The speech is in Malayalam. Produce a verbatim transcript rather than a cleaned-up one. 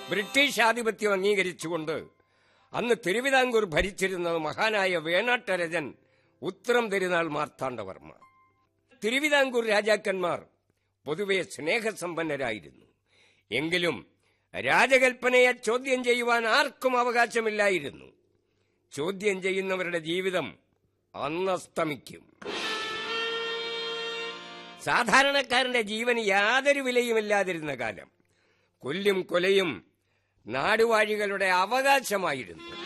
ബ്രിട്ടീഷ് ആധിപത്യം അംഗീകരിച്ചുകൊണ്ട് അന്ന് തിരുവിതാംകൂർ ഭരിച്ചിരുന്നത് മഹാനായ വേണാട്ടരജൻ ഉത്രം തിരുനാൾ മാർത്താണ്ഡവർമ്മ. തിരുവിതാംകൂർ രാജാക്കന്മാർ പൊതുവെ സ്നേഹസമ്പന്നരായിരുന്നു. എങ്കിലും രാജകൽപ്പനയെ ചോദ്യം ചെയ്യുവാൻ ആർക്കും അവകാശമില്ലായിരുന്നു. ചോദ്യം ചെയ്യുന്നവരുടെ ജീവിതം അന്നസ്തമിക്കും. സാധാരണക്കാരന്റെ ജീവന് യാതൊരു വിലയുമില്ലാതിരുന്ന കാലം. കൊല്ലും കൊലയും നാടുവാഴികളുടെ അവകാശമായിരുന്നു.